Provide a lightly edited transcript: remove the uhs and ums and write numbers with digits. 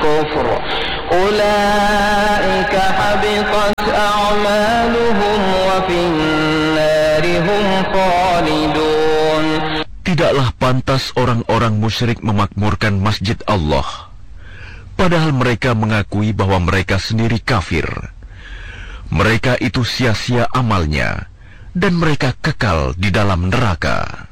كفر أولئك حبطت أعمالهم وفي النار هم خالدون. Tidaklah pantas orang-orang musyrik memakmurkan masjid Allah, padahal mereka mengakui bahwa mereka sendiri kafir. Mereka itu sia-sia amalnya, dan mereka kekal di dalam neraka.